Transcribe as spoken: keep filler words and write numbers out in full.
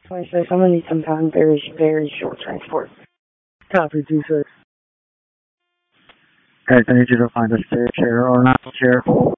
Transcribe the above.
twenty-six, I'm gonna need some time, very, very short transport. Copy, two six. Alright, I need you to find a spare chair or not a chair.